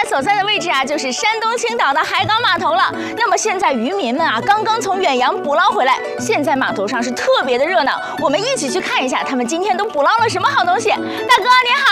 所在的位置啊，就是山东青岛的海港码头了。那么现在渔民们啊，刚刚从远洋捕捞回来，现在码头上是特别的热闹。我们一起去看一下，他们今天都捕捞了什么好东西。大哥您好。